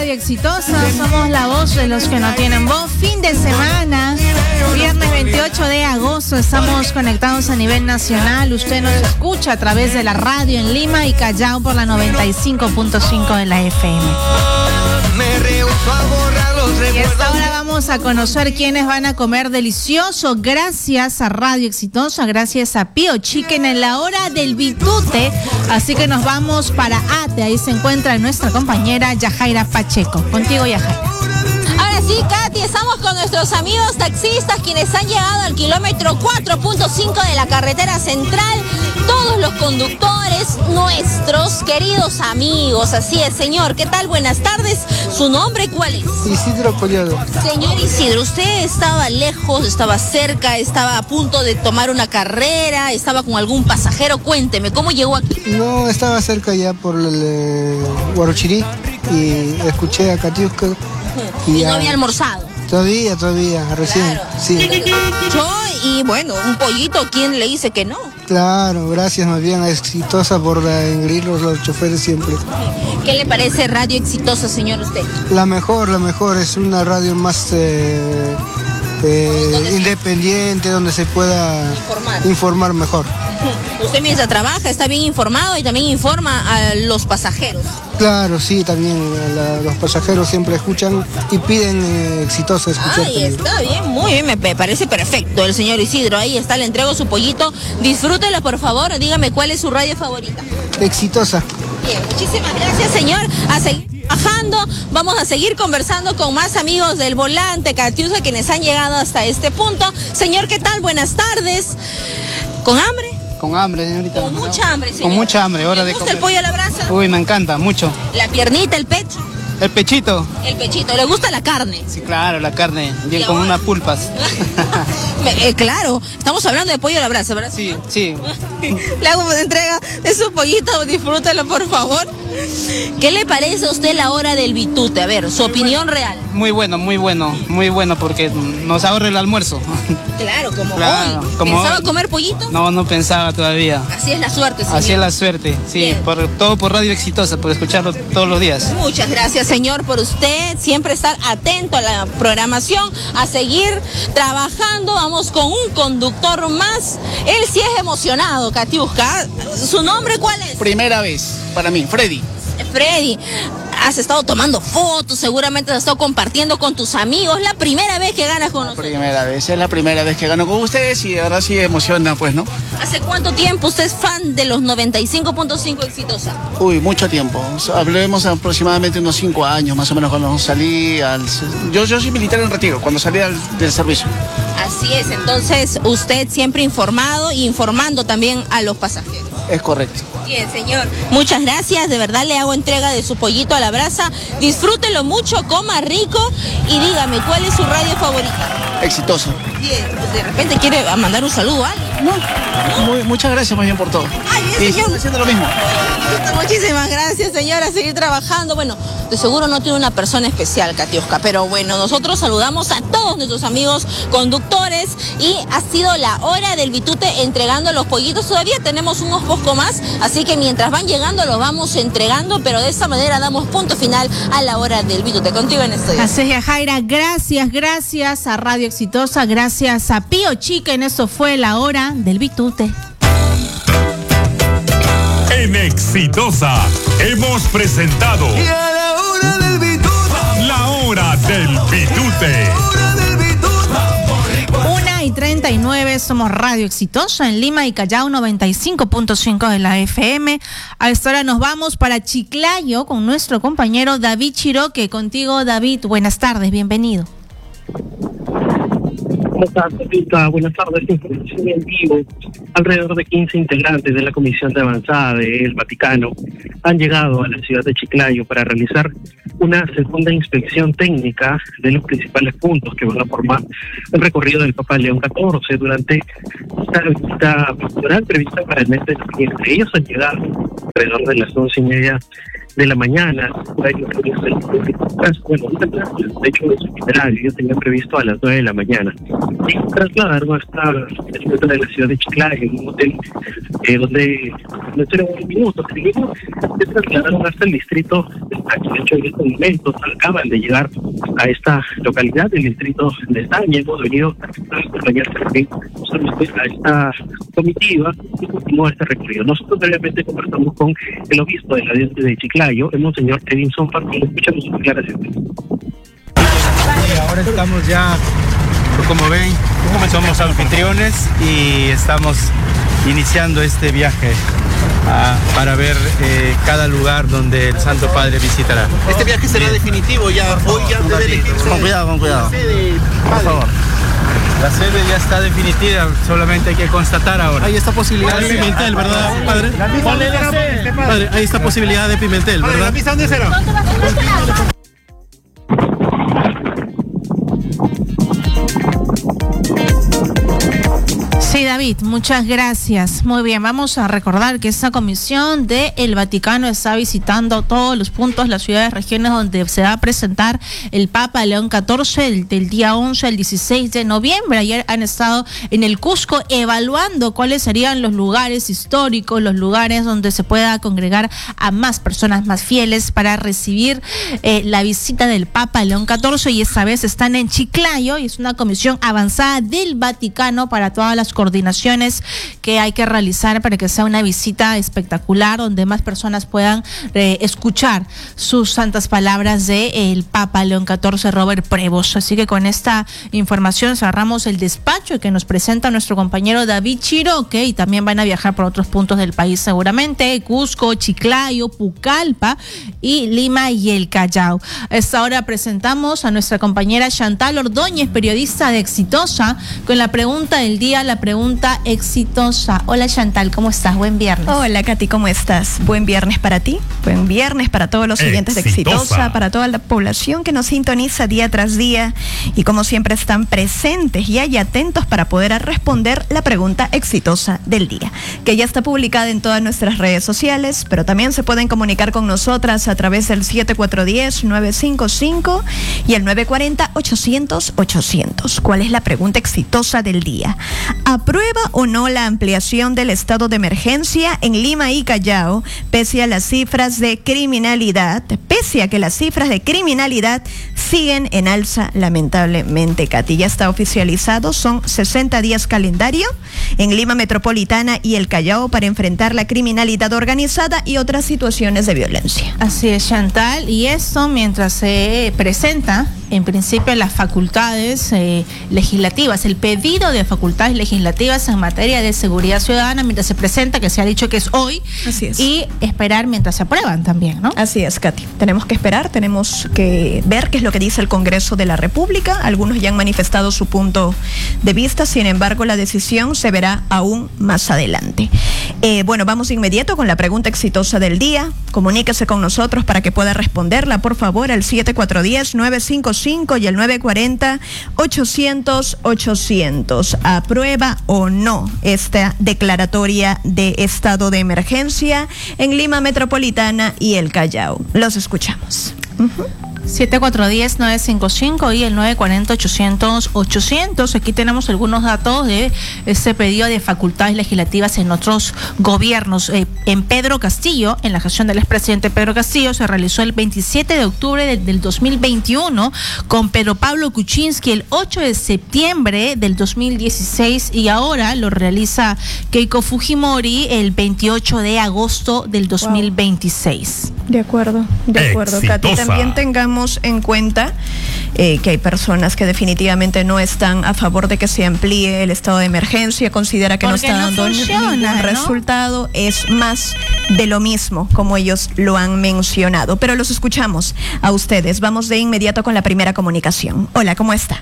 Radio Exitosa, somos la voz de los que no tienen voz. Fin de semana, viernes 28 de agosto, estamos conectados a nivel nacional. Usted nos escucha a través de la radio en Lima y Callao por la 95.5 de la FM. Y hasta ahora vamos a conocer quiénes van a comer delicioso gracias a Radio Exitosa, gracias a Pío Chicken en la hora del bitute. Así que nos vamos para Ate, ahí se encuentra nuestra compañera Yajaira Pacheco. Contigo, Yajaira. Ahora sí, Katy, estamos con nuestros amigos taxistas quienes han llegado al kilómetro 4.5 de la carretera central. Todos los conductores, nuestros queridos amigos. Así es, señor. ¿Qué tal? Buenas tardes. ¿Su nombre cuál es? Isidro Collado. Señor Isidro, ¿usted estaba lejos, estaba cerca, estaba a punto de tomar una carrera, estaba con algún pasajero? Cuénteme, ¿cómo llegó aquí? No, estaba cerca ya por el Huarochirí y escuché a Katiuska. ¿Y no había almorzado? Todavía, recién. Claro. Sí. Yo y bueno, un pollito, ¿quién le dice que no? Claro, gracias más bien a Exitosa por engreír los choferes siempre. ¿Qué le parece Radio Exitosa, señor, usted? La mejor, es una radio más independiente, donde se pueda informar mejor. Usted mientras trabaja está bien informado y también informa a los pasajeros. Claro, sí, también los pasajeros siempre escuchan y piden Exitosa escuchar. Ahí está bien, muy bien, me parece perfecto el señor Isidro. Ahí está, le entrego su pollito. Disfrútelo, por favor. Dígame cuál es su radio favorita. Exitosa. Bien, muchísimas gracias, señor. A seguir trabajando, vamos a seguir conversando con más amigos del volante Catiusa quienes han llegado hasta este punto. Señor, ¿qué tal? Buenas tardes. ¿Con hambre? Con hambre, señorita. Con mucha hambre, señor. Con mucha hambre, hora de comer. ¿Le gusta el pollo a la brasa? Uy, me encanta, mucho. ¿La piernita, el pecho? El pechito. El pechito. ¿Le gusta la carne? Sí, claro, la carne, bien con unas pulpas. Claro, estamos hablando de pollo a la brasa, ¿verdad? Sí. Le hago entrega de su pollito, disfrútelo, por favor. ¿Qué le parece a usted la hora del bitute? A ver, su opinión real. Muy bueno, porque nos ahorra el almuerzo. Claro, como claro, hoy. Como ¿Pensaba hoy. Comer pollito? No pensaba todavía. Así es la suerte, señor. Así es la suerte, sí, todo por Radio Exitosa, por escucharlo todos los días. Muchas gracias, señor, por usted siempre estar atento a la programación, a seguir trabajando. Vamos con un conductor más. Él sí es emocionado, Katiuska. ¿Su nombre cuál es? Primera vez para mí, Freddy. Freddy, has estado tomando fotos, seguramente has estado compartiendo con tus amigos. ¿La primera vez que ganas con nosotros? Es la primera vez que gano con ustedes y ahora sí emociona, pues, ¿no? ¿Hace cuánto tiempo usted es fan de los 95.5 Exitosa? Uy, mucho tiempo. Hablemos aproximadamente unos 5 años, más o menos, cuando salí Yo soy militar en retiro, cuando salí del servicio. Así es, entonces usted siempre informado y informando también a los pasajeros. Es correcto. Bien, señor. Muchas gracias. De verdad le hago entrega de su pollito a la brasa. Disfrútelo mucho, coma rico y dígame, ¿cuál es su radio favorita? Exitosa. Bien, de repente quiere mandar un saludo a alguien. No. Muchas gracias más bien por todo. Ay, bien, señor. Haciendo lo mismo. Muchísimas gracias, señora. A seguir trabajando. Bueno, de seguro no tiene una persona especial, Katiuska, pero bueno, nosotros saludamos a todos nuestros amigos conductores y ha sido la hora del bitute entregando los pollitos. Todavía tenemos unos pocos más, así que mientras van llegando los vamos entregando, pero de esta manera damos punto final a la hora del bitute. Contigo en estudio. Así es, Jaira, gracias a Radio Exitosa, gracias a Pío Chicken. Eso fue la hora del bitute. En Exitosa hemos presentado La hora del bitute. La hora del bitute. 1:39, somos Radio Exitosa en Lima y Callao 95.5 de la FM. A esta hora nos vamos para Chiclayo con nuestro compañero David Chiroque. Contigo, David, buenas tardes, bienvenido. ¿Cómo estás, Pepita? Buenas tardes. Información en vivo. Alrededor de 15 integrantes de la Comisión de Avanzada del Vaticano han llegado a la ciudad de Chiclayo para realizar una segunda inspección técnica de los principales puntos que van a formar el recorrido del Papa León XIV durante esta visita pastoral prevista para el mes de noviembre. Ellos han llegado alrededor de las 11:30 de la mañana. Bueno, de hecho, es itinerario, yo tenía previsto a las 9 de la mañana. Y trasladaron hasta el centro de la ciudad de Chiclayo, en un hotel donde estuvieron unos minutos. Se trasladaron hasta el distrito, aquí de hecho en estos momentos acaban de llegar a esta localidad, el distrito de Estaña. Hemos venido a acompañar también a esta comitiva y continúa este recorrido. Nosotros previamente conversamos con el obispo de la diócesis de Chiclayo, el monseñor Edinson Farfán. Escuchamos sus declaraciones. Ahora estamos ya, como ven, somos anfitriones y estamos iniciando este viaje para ver cada lugar donde el Santo Padre visitará. Este viaje será definitivo ya, hoy ya debe elegirse. Con cuidado. Por favor. La sede ya está definitiva, solamente hay que constatar ahora. Hay esta posibilidad de Pimentel, ¿verdad, padre? Padre, hay esta posibilidad de Pimentel, ¿verdad? ¿Dónde será? Sí, David, muchas gracias. Muy bien, vamos a recordar que esta comisión del Vaticano está visitando todos los puntos, las ciudades, regiones donde se va a presentar el Papa León XIV del día 11 al 16 de noviembre. Ayer han estado en el Cusco evaluando cuáles serían los lugares históricos, los lugares donde se pueda congregar a más personas más fieles para recibir la visita del Papa León XIV, y esta vez están en Chiclayo y es una comisión avanzada del Vaticano para todas las coordinaciones que hay que realizar para que sea una visita espectacular donde más personas puedan escuchar sus santas palabras de el Papa León XIV, Robert Prevost. Así que con esta información cerramos el despacho que nos presenta nuestro compañero David Chiroque, y también van a viajar por otros puntos del país seguramente: Cusco, Chiclayo, Pucallpa y Lima y el Callao. A esta hora presentamos a nuestra compañera Chantal Ordóñez, periodista de Exitosa, con la pregunta del día, la pregunta exitosa. Hola Chantal, ¿cómo estás? Buen viernes. Hola Katy, ¿cómo estás? Buen viernes para ti, buen viernes para todos los oyentes de Exitosa, para toda la población que nos sintoniza día tras día y como siempre están presentes y atentos para poder responder la pregunta exitosa del día, que ya está publicada en todas nuestras redes sociales, pero también se pueden comunicar con nosotras a través del 7410-955 y el 940-800-800. ¿Cuál es la pregunta exitosa del día? ¿Aprueba o no la ampliación del estado de emergencia en Lima y Callao, pese a las cifras de criminalidad, pese a que las cifras de criminalidad siguen en alza, lamentablemente, Katy? Ya está oficializado, son 60 días calendario en Lima Metropolitana y el Callao para enfrentar la criminalidad organizada y otras situaciones de violencia. Así es, Chantal, y esto mientras se presenta en principio las facultades legislativas, el pedido de facultades legislativas en materia de seguridad ciudadana, mientras se presenta, que se ha dicho que es hoy. Así es. Y esperar mientras se aprueban también, ¿no? Así es, Katy. Tenemos que esperar, tenemos que ver qué es lo que dice el Congreso de la República. Algunos ya han manifestado su punto de vista, sin embargo, la decisión se verá aún más adelante. Bueno, vamos de inmediato con la pregunta exitosa del día. Comuníquese con nosotros para que pueda responderla, por favor, al 7410-955 y el 940-800-800. ¿Aprueba o no esta declaratoria de estado de emergencia en Lima Metropolitana y el Callao? Los escuchamos. 7410-955 y el 940-800-800. Aquí tenemos algunos datos de este pedido de facultades legislativas en otros gobiernos. En Pedro Castillo, en la gestión del expresidente Pedro Castillo, se realizó el 27 de octubre del 2021, con Pedro Pablo Kuczynski el 8 de septiembre del 2016, y ahora lo realiza Keiko Fujimori el 28 de agosto del 2026. De acuerdo, Katy. También tengamos en cuenta que hay personas que definitivamente no están a favor de que se amplíe el estado de emergencia, considera que porque no está dando ningún resultado, es más de lo mismo, como ellos lo han mencionado. Pero los escuchamos a ustedes. Vamos de inmediato con la primera comunicación. Hola, ¿cómo está?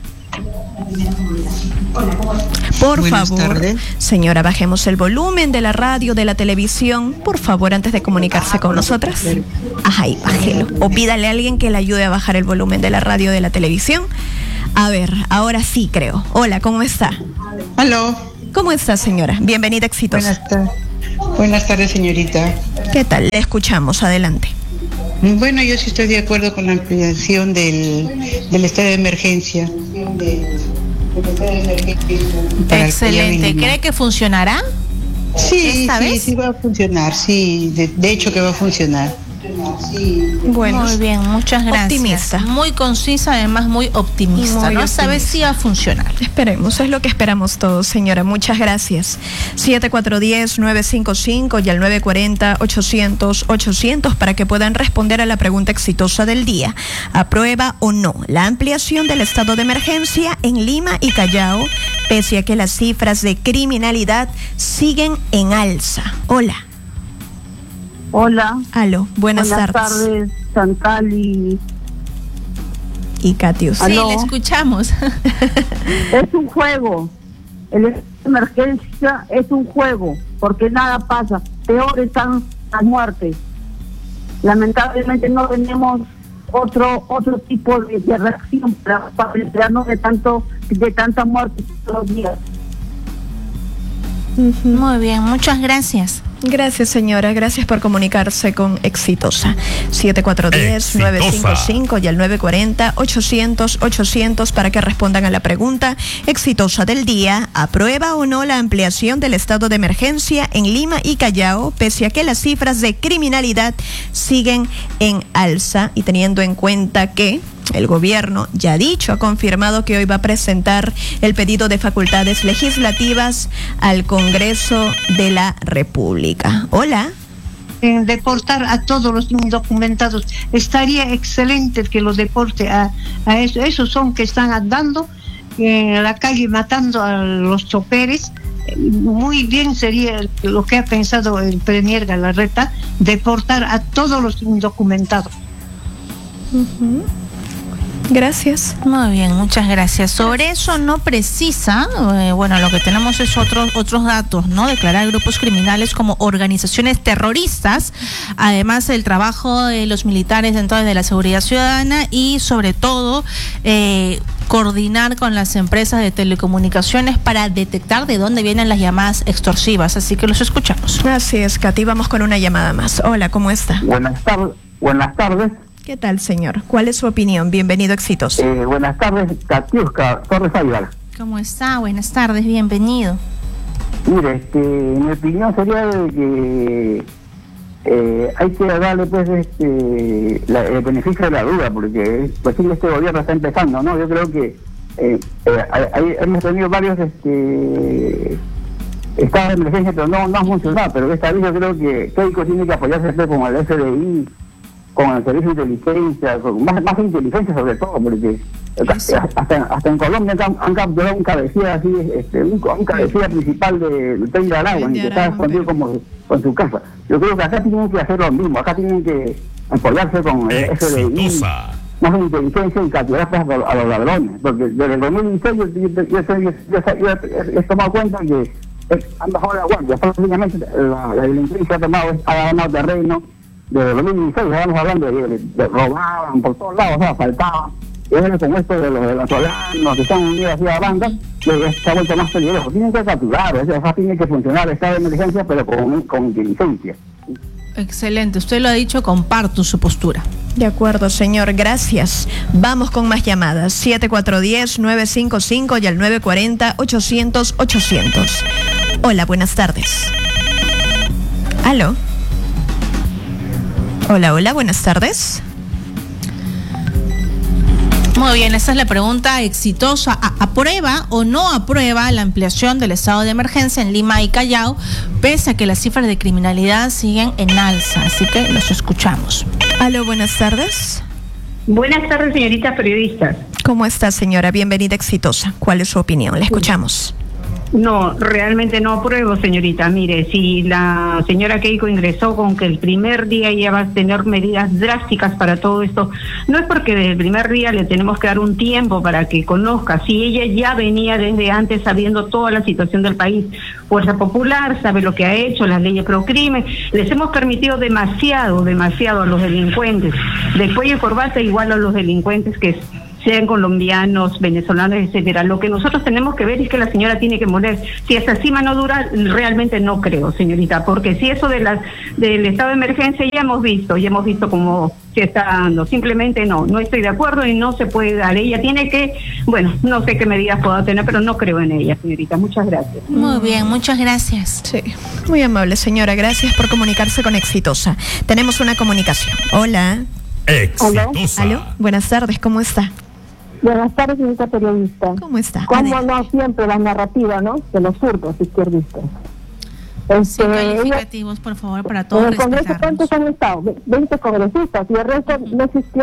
Por Buenas favor, tardes. Señora, bajemos el volumen de la radio, de la televisión, por favor, antes de comunicarse con nosotras. Ajá, y bájelo. O pídale a alguien que le ayude a bajar el volumen de la radio, de la televisión. A ver, ahora sí creo. Hola, ¿cómo está? Aló. ¿Cómo está, señora? Bienvenida, Exitosa. Buenas tardes, señorita. ¿Qué tal? Le escuchamos, adelante. Bueno, yo sí estoy de acuerdo con la ampliación del estado de emergencia. Excelente. ¿Cree que funcionará? Sí, sí va a funcionar, sí, de hecho que va a funcionar. Bueno, muy bien, muchas gracias. Optimista. Muy concisa, además muy optimista. No sabe si va a funcionar. Esperemos, es lo que esperamos todos, señora. Muchas gracias. 7410-955 y al 940-800-800 para que puedan responder a la pregunta exitosa del día. ¿Aprueba o no la ampliación del estado de emergencia en Lima y Callao, pese a que las cifras de criminalidad siguen en alza? Hola. Hola. Aló, buenas tardes. Buenas tardes, Chantal y Katius. Sí, le escuchamos. Es un juego. El estado de emergencia es un juego, porque nada pasa. Peor están las muertes. Lamentablemente no tenemos otro tipo de reacción para librarnos de tanta muerte todos los días. Muy bien, muchas gracias. Gracias, señora. Gracias por comunicarse con Exitosa. 7410-955 y al 940-800-800 para que respondan a la pregunta exitosa del día. ¿Aprueba o no la ampliación del estado de emergencia en Lima y Callao, pese a que las cifras de criminalidad siguen en alza y teniendo en cuenta que el gobierno, ya dicho, ha confirmado que hoy va a presentar el pedido de facultades legislativas al Congreso de la República? Hola. Deportar a todos los indocumentados. Estaría excelente que los deporte a esos son que están andando en la calle matando a los choferes. Muy bien sería lo que ha pensado el premier Galarreta, deportar a todos los indocumentados. Gracias. Muy bien, muchas gracias. Sobre eso no precisa, bueno, lo que tenemos es otros datos, ¿no? Declarar grupos criminales como organizaciones terroristas, además el trabajo de los militares dentro de la seguridad ciudadana y sobre todo coordinar con las empresas de telecomunicaciones para detectar de dónde vienen las llamadas extorsivas. Así que los escuchamos. Así es, Katy, vamos con una llamada más. Hola, ¿cómo está? Buenas tardes. ¿Qué tal, señor? ¿Cuál es su opinión? Bienvenido, Exitoso. Buenas tardes, Katiuska Torres Ayala. ¿Cómo está? Buenas tardes, bienvenido. Mire, mi opinión sería de que hay que darle pues el beneficio de la duda, porque pues este gobierno está empezando, ¿no? Yo creo que hemos tenido varios estados de emergencia, pero no ha funcionado, pero esta vez yo creo que Keiko tiene que apoyarse con el FBI, con el servicio de inteligencia, con más inteligencia sobre todo, porque hasta en Colombia han capturado un cabecilla así, un cabecilla principal del tren de Aragua, que está escondido como con su casa. Yo creo que acá tienen que hacer lo mismo, acá tienen que apoyarse con el FBI, más inteligencia y capturar a los ladrones, porque desde el 2016 yo he tomado cuenta que han bajado la guardia, prácticamente la delincuencia ha ganado terreno. Desde 2016 estábamos hablando de robaban por todos lados, asaltaban, y ahora con esto de los venezolanos que están unidos así a bandas, que se ha vuelto más peligroso. Tienen que capturar, o sea, tiene que funcionar el estado de emergencia, pero con inteligencia. Excelente, usted lo ha dicho, comparto su postura. De acuerdo, señor, gracias. Vamos con más llamadas. 7410-955 y al 940-800-800. Hola, buenas tardes. ¿Aló? Hola, buenas tardes. Muy bien, esa es la pregunta exitosa. ¿Aprueba o no aprueba la ampliación del estado de emergencia en Lima y Callao, pese a que las cifras de criminalidad siguen en alza? Así que los escuchamos. Aló, buenas tardes. Buenas tardes, señoritas periodistas. ¿Cómo está, señora? Bienvenida, Exitosa. ¿Cuál es su opinión? Le escuchamos. No, realmente no apruebo, señorita. Mire, si la señora Keiko ingresó con que el primer día ella va a tener medidas drásticas para todo esto, no es porque desde el primer día le tenemos que dar un tiempo para que conozca. Si ella ya venía desde antes sabiendo toda la situación del país, Fuerza Popular sabe lo que ha hecho, las leyes pro crimen, les hemos permitido demasiado a los delincuentes, de cuello y corbata igual a los delincuentes que sean colombianos, venezolanos, etcétera. Lo que nosotros tenemos que ver es que la señora tiene que morir. Si esta cima no dura, realmente no creo, señorita, porque si eso del estado de emergencia ya hemos visto cómo se está dando. Simplemente no estoy de acuerdo y no se puede dar. Ella tiene que, no sé qué medidas pueda tener, pero no creo en ella, señorita. Muchas gracias. Muy bien, muchas gracias. Sí, muy amable, señora. Gracias por comunicarse con Exitosa. Tenemos una comunicación. Hola. Exitosa. ¿Aló? Buenas tardes, ¿cómo está? Buenas tardes, señorita periodista. ¿Cómo está? ¿Cómo no siempre la narrativa, no? De los zurdos izquierdistas. Sin calificativos, por favor, para todos. En el Congreso, ¿cuántos han estado? 20 congresistas, y el resto no existió